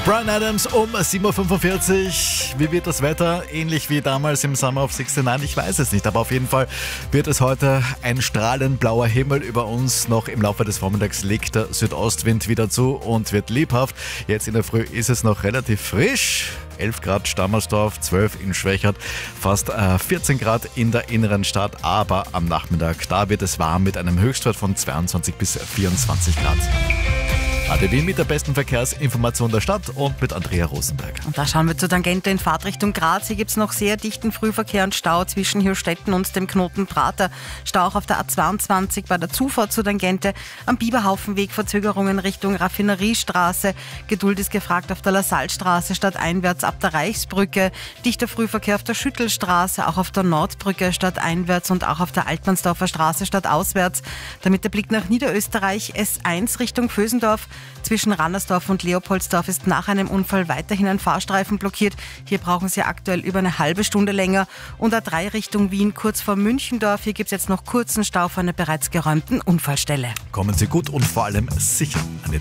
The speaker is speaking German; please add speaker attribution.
Speaker 1: Bryan Adams um 7.45 Uhr. Wie wird das Wetter? Ähnlich wie damals im Summer of 69? Ich weiß es nicht, aber auf jeden Fall wird es heute ein strahlend blauer Himmel über uns. Noch im Laufe des Vormittags legt der Südostwind wieder zu und wird lebhaft. Jetzt in der Früh ist es noch relativ frisch. 11 Grad Stammersdorf, 12 in Schwächert, fast 14 Grad in der inneren Stadt. Aber am Nachmittag, da wird es warm mit einem Höchstwert von 22 bis 24 Grad. ADW mit der besten Verkehrsinformation der Stadt und mit Andrea Rosenberg.
Speaker 2: Und da schauen wir zur Tangente in Fahrtrichtung Graz. Hier gibt es noch sehr dichten Frühverkehr und Stau zwischen Hirstetten und dem Knoten Prater. Stau auch auf der A22 bei der Zufahrt zur Tangente. Am Biberhaufenweg Verzögerungen Richtung Raffineriestraße. Geduld ist gefragt auf der Lassalstraße stadteinwärts ab der Reichsbrücke. Dichter Frühverkehr auf der Schüttelstraße, auch auf der Nordbrücke stadteinwärts und auch auf der Altmannsdorfer Straße stadtauswärts. Damit der Blick nach Niederösterreich. S1 Richtung Vösendorf. Zwischen Rannersdorf und Leopoldsdorf ist nach einem Unfall weiterhin ein Fahrstreifen blockiert. Hier brauchen Sie aktuell über eine halbe Stunde länger. Und A3 Richtung Wien, kurz vor Münchendorf. Hier gibt es jetzt noch kurzen Stau vor einer bereits geräumten Unfallstelle.
Speaker 1: Kommen Sie gut und vor allem sicher an die